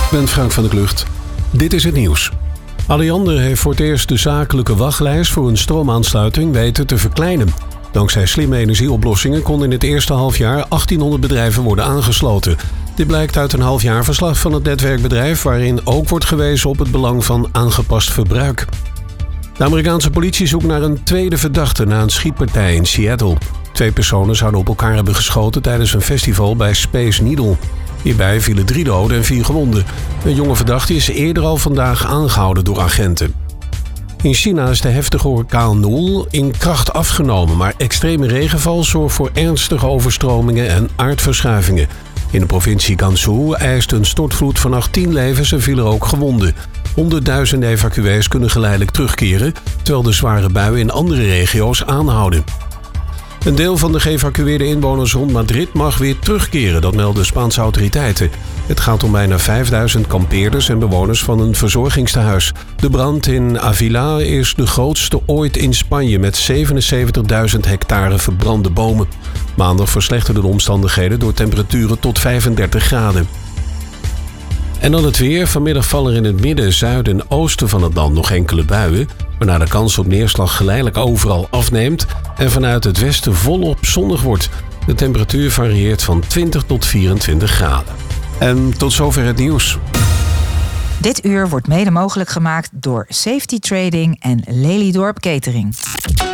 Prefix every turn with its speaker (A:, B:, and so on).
A: Ik ben Frank van der Klucht. Dit is het nieuws. Alliander heeft voor het eerst de zakelijke wachtlijst voor een stroomaansluiting weten te verkleinen. Dankzij slimme energieoplossingen kon in het eerste halfjaar 1800 bedrijven worden aangesloten. Dit blijkt uit een halfjaarverslag van het netwerkbedrijf, waarin ook wordt gewezen op het belang van aangepast verbruik. De Amerikaanse politie zoekt naar een tweede verdachte na een schietpartij in Seattle. 2 personen zouden op elkaar hebben geschoten tijdens een festival bij Space Needle. Hierbij vielen 3 doden en 4 gewonden. Een jonge verdachte is eerder al vandaag aangehouden door agenten. In China is de heftige orkaan Noel in kracht afgenomen, maar extreme regenval zorgt voor ernstige overstromingen en aardverschuivingen. In de provincie Gansu eist een stortvloed vannacht 10 levens en vielen ook gewonden. Honderdduizenden evacuees kunnen geleidelijk terugkeren, terwijl de zware buien in andere regio's aanhouden. Een deel van de geëvacueerde inwoners rond Madrid mag weer terugkeren, dat melden Spaanse autoriteiten. Het gaat om bijna 5000 kampeerders en bewoners van een verzorgingstehuis. De brand in Avila is de grootste ooit in Spanje met 77.000 hectare verbrande bomen. Maandag verslechterden de omstandigheden door temperaturen tot 35 graden. En dan het weer. Vanmiddag vallen er in het midden, zuiden en oosten van het land nog enkele buien, waarna de kans op neerslag geleidelijk overal afneemt en vanuit het westen volop zonnig wordt. De temperatuur varieert van 20 tot 24 graden. En tot zover het nieuws.
B: Dit uur wordt mede mogelijk gemaakt door Safety Trading en Lelydorp Catering.